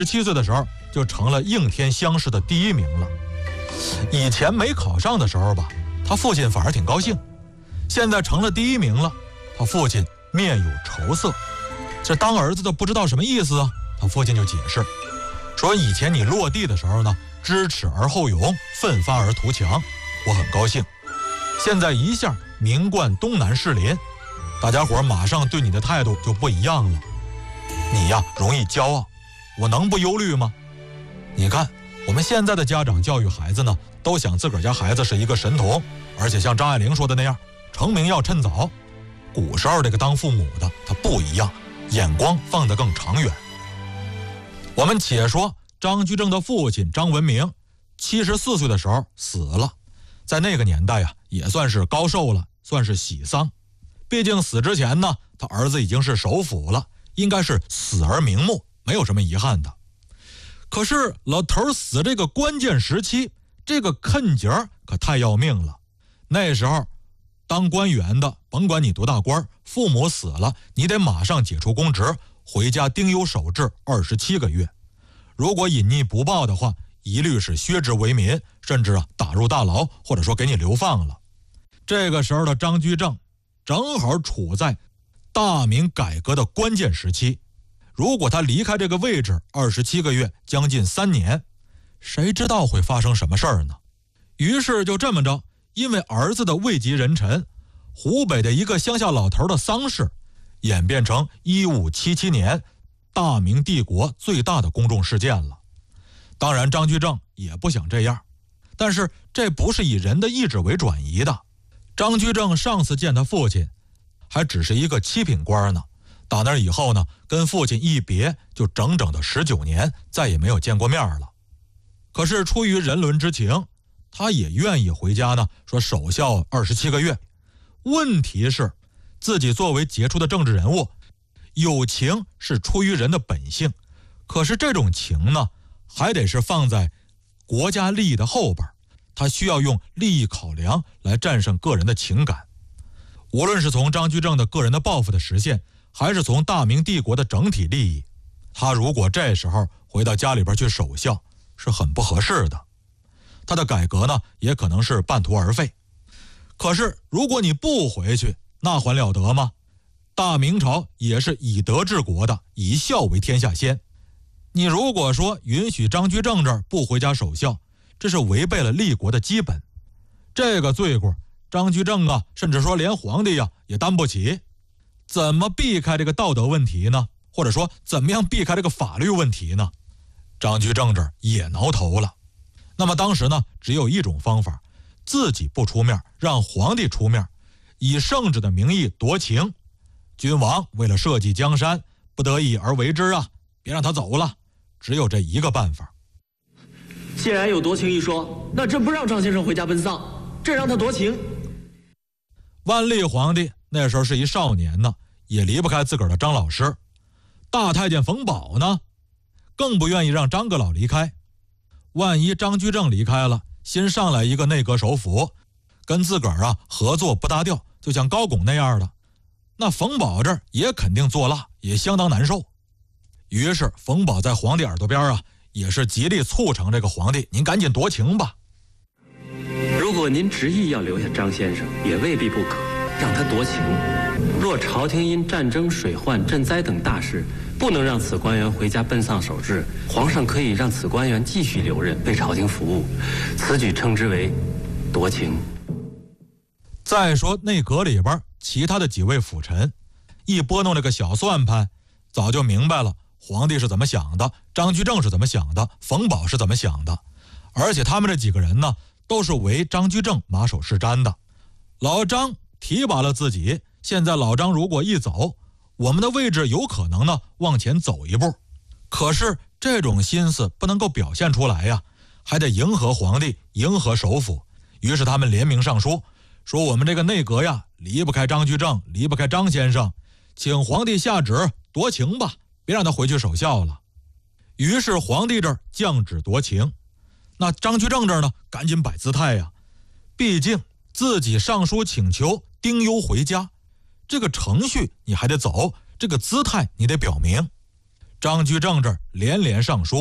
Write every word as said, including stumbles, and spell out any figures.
十七岁的时候就成了应天乡试的第一名了。以前没考上的时候吧，他父亲反而挺高兴，现在成了第一名了，他父亲面有愁色。这当儿子的不知道什么意思啊，他父亲就解释说，以前你落地的时候呢，知耻而后勇，奋发而图强，我很高兴。现在一下名冠东南士林，大家伙马上对你的态度就不一样了。你呀容易骄傲，我能不忧虑吗？你看我们现在的家长教育孩子呢，都想自个儿家孩子是一个神童，而且像张爱玲说的那样，成名要趁早。古时候这个当父母的他不一样，眼光放得更长远。我们且说张居正的父亲张文明七十四岁的时候死了，在那个年代呀、啊，也算是高寿了，算是喜丧。毕竟死之前呢，他儿子已经是首辅了，应该是死而瞑目，没有什么遗憾的。可是老头死这个关键时期，这个坎节可太要命了。那时候当官员的，甭管你多大官，父母死了，你得马上解除公职，回家丁忧守制二十七个月。如果隐匿不报的话，一律是削职为民，甚至啊打入大牢，或者说给你流放了。这个时候的张居正正好处在大明改革的关键时期，如果他离开这个位置二十七个月，将近三年，谁知道会发生什么事儿呢？于是就这么着，因为儿子的位极人臣，湖北的一个乡下老头的丧事演变成一五七七年大明帝国最大的公众事件了。当然张居正也不想这样，但是这不是以人的意志为转移的。张居正上次见他父亲还只是一个七品官呢，打那以后呢，跟父亲一别就整整的十九年，再也没有见过面了。可是出于人伦之情，他也愿意回家呢，说守孝二十七个月。问题是自己作为杰出的政治人物，有情是出于人的本性，可是这种情呢，还得是放在国家利益的后边，他需要用利益考量来战胜个人的情感。无论是从张居正的个人的抱负的实现，还是从大明帝国的整体利益，他如果这时候回到家里边去守孝，是很不合适的。他的改革呢，也可能是半途而废。可是如果你不回去，那还了得吗？大明朝也是以德治国的，以孝为天下先。你如果说允许张居正这儿不回家守孝，这是违背了立国的基本。这个罪过张居正啊，甚至说连皇帝呀、啊、也担不起。怎么避开这个道德问题呢？或者说怎么样避开这个法律问题呢？张居正这儿也挠头了。那么当时呢，只有一种方法，自己不出面，让皇帝出面，以圣旨的名义夺情。君王为了社稷江山，不得已而为之啊，别让他走了，只有这一个办法。 既然有夺情一说，那真不让张先生回家奔丧，这让他夺情。 万历皇帝那时候是一少年呢，也离不开自个儿的张老师。大太监冯保呢，更不愿意让张阁老离开。万一张居正离开了，新上来一个内阁首辅，跟自个儿啊合作不搭调，就像高拱那样的，那冯保这儿也肯定作辣，也相当难受。于是冯保在皇帝耳朵边啊，也是极力促成这个皇帝，您赶紧夺情吧。 如果您执意要留下张先生，也未必不可，让他夺情。若朝廷因战争、水患、赈灾等大事，不能让此官员回家奔丧守制，皇上可以让此官员继续留任，为朝廷服务。此举称之为夺情。 再说内阁里边其他的几位辅臣，一拨弄这个小算盘，早就明白了皇帝是怎么想的，张居正是怎么想的，冯保是怎么想的。而且他们这几个人呢，都是为张居正马首是瞻的。老张提拔了自己，现在老张如果一走，我们的位置有可能呢往前走一步。可是这种心思不能够表现出来呀，还得迎合皇帝，迎合首辅。于是他们联名上书，说我们这个内阁呀，离不开张居正，离不开张先生，请皇帝下旨夺情吧，别让他回去守孝了。于是皇帝这儿降旨夺情，那张居正这儿呢，赶紧摆姿态呀。毕竟自己上书请求丁忧回家，这个程序你还得走，这个姿态你得表明。 张居正这儿连连上书。